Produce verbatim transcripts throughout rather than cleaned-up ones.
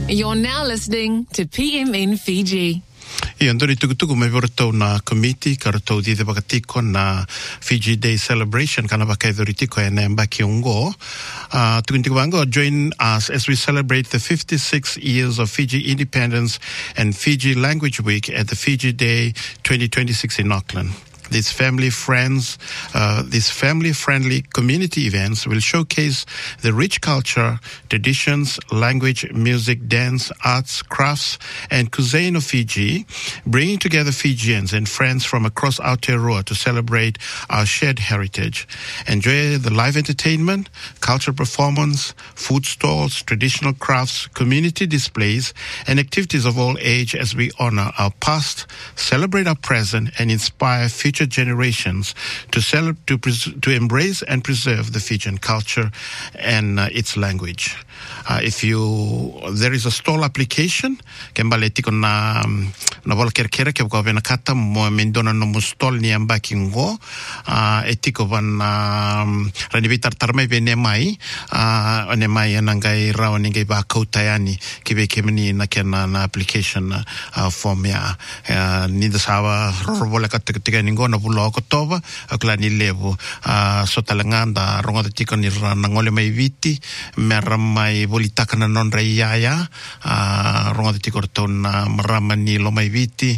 You're now listening to P M N Fiji. Ia ndori tukutuku mai vorto na committee karato di de bakatiko na Fiji Day celebration kana bakai doritiko ene mbaki ungo uh tukuntiku bango join us as we celebrate the fifty-six years of Fiji independence and Fiji Language Week at the Fiji Day twenty twenty-six in Auckland. These family friends, uh, these family-friendly community events will showcase the rich culture, traditions, language, music, dance, arts, crafts, and cuisine of Fiji, bringing together Fijians and friends from across Aotearoa to celebrate our shared heritage. Enjoy the live entertainment, cultural performance, food stalls, traditional crafts, community displays, and activities of all age as we honor our past, celebrate our present, and inspire future generations to cele- to, pres- to embrace and preserve the Fijian culture and uh, its language. Uh, if you, there is a stall application, kembali tiko na na bola kerkere ke ko vena kata mo mendona no stall ni ambaki ngo uh, etiko van rani vitar tarmai vene mai uh, ane mai nangai rawani ngai ba kautayani kibe kemni na kena na application uh, form ya uh, ni da sawa robola kata ketika ningo na bulo ko tova akla ni levo uh, sotalanganda rongo tiko ni rangole mai viti meramai bolitaka na non reiaya uh, rongo tiko tona maramani lo mai viti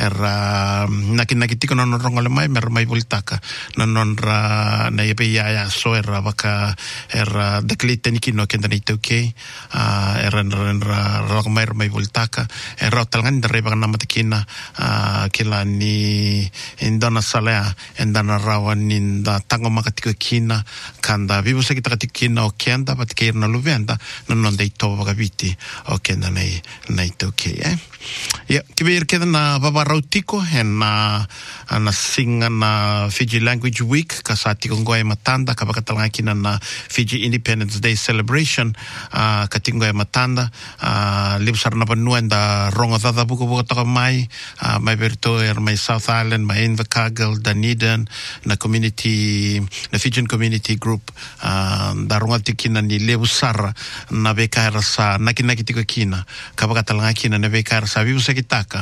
era nakinaki tiko na non rongo le mai meramai bolitaka na non ra na yepe ya so era baka era deklite niki no kenda ni toke uh, era ra rongo mai mai bolitaka era talangan de reba na matkina uh, kila ni indona salea endana rawan ninda tango makatiko kina kanda vivo se kita katikina o kenda patke na luvenda non dei tova viti o kenda nei nei toke eh ya kibir keda na baba rautiko en na na singa na Fiji Language Week kasati kongoe matanda kabakatalanga kina na Fiji Independence Day celebration uh, katingoe matanda uh, libsar na panuenda rongo dada buko buko taka mai uh, mai berto er mai South Island mai Invercargill Dunedin na community na Fijian community group uh, da rongo tikina ni lebusar na beka rasa nakinaki tiko kina kabakatalanga kina na beka rasa vivo se kitaka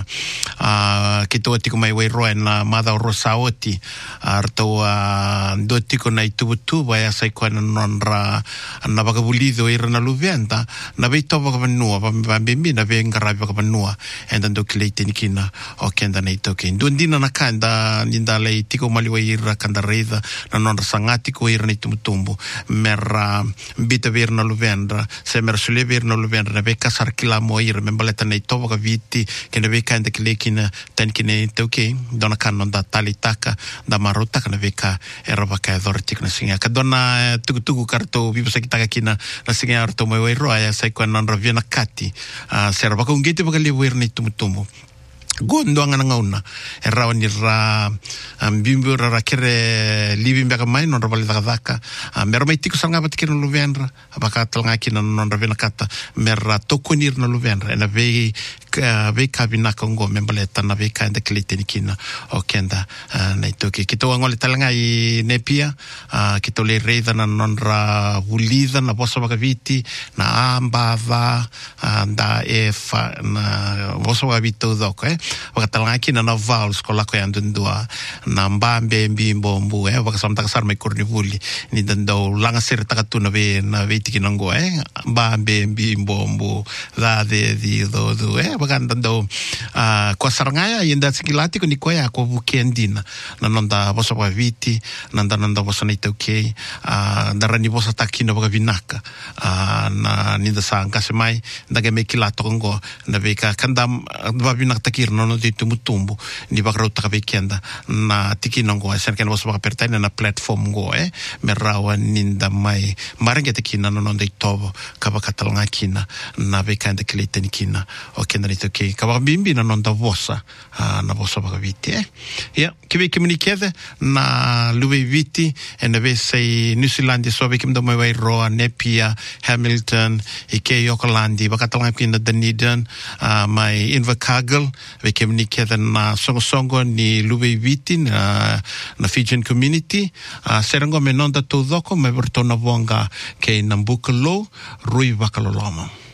uh, kito tiko mai wei roe na mada rosa oti arto uh, do tiko na itubutu ya sai kwa non ra na bagabulido ira na luvenda na beito bagabanua bambimbi na benga bagabanua and do klete nikina o kenda na itoke ndundina na kanda ninda le tiko maliwa ira kanda reda na non sangati ko ira na itumutumbu mera bita ver na luvenda se mer sule ver na luvenda na beka sarkila mo ira membaleta na itoba viti ke na beka ende klekina tankine itoke dona kanon da talitaka da marota kana veka era baka dortik na singa kadona tugu karto vivo sa kitaka kina na singa arto mo roa ya sai kwa non ravena kati uh, serba ko ngete baka lewer ni tumutumu gondo anga ngauna era ni ra ambimbo ra kere livimbe ka mai non rabali daka mer mai tiko sanga batikino luvenra abaka talanga kina non ravena kata mer tokonir no luvenra na ve ve kabina kongo membaleta na ve kanda kliteni kina o kenda na itoke kito ngole talanga I nepia kito le reda na non ra vulida na bosa baka viti na amba va da efa na bosa baka vito doko eh wakatalanga kina na vowels ko lako yandundua na mbambe mbimbo mbu eh wakasamta kasar mai kornivuli ni dando langa ser takatuna ve na viti kinango eh mbambe mbimbo mbu da de di do do eh wakandando uh, kwa sarangaya yenda sikilati ko ni koya ko bukendina na nonda bosa wa viti nanda nanda bosa na itoke uh, darani bosa takino baka vinaka uh, na ninda sanga semai ndaga mekilato kongo na veka kandam va vinak takir no no tumutumbu ni bakro takabekenda na tikinongo serken bosa baka pertana na platform go eh merawa ninda mai marangete kina no nonda itobo kabakatalanga kina na veka ende kliteni kina o kenda ni toke kababimbi na nonda vosa uh, na vosa baka viti eh ya kibe komunikede na luwe viti en na vese New Zealand so be kimdo mai roa Nepia Hamilton ike Yokolandi bakatalanga kina Dunedin uh, mai Invercargill ve komunikede na songo songo ni luwe viti na na Fijian community uh, serango me nonda todoko me bertona vonga ke Nambukalo Rui Bakaloloma.